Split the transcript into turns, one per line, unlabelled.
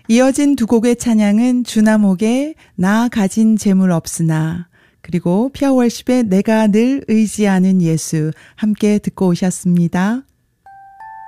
이어진 두 곡의 찬양은 주나목의 나 가진 재물 없으나 그리고 피아월십의 내가 늘 의지하는 예수 함께 듣고 오셨습니다.